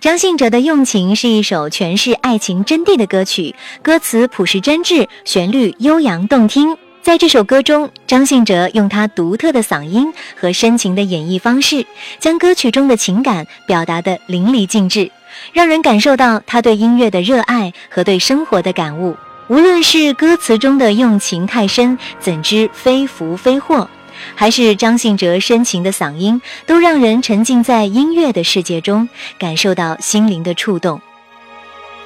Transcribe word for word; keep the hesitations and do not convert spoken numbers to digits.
张信哲的《用情》是一首诠释爱情真谛的歌曲，歌词朴实真挚，旋律悠扬动听。在这首歌中，张信哲用他独特的嗓音和深情的演绎方式，将歌曲中的情感表达得淋漓尽致，让人感受到他对音乐的热爱和对生活的感悟。无论是歌词中的用情太深，怎知非福非祸，还是张信哲深情的嗓音，都让人沉浸在音乐的世界中，感受到心灵的触动。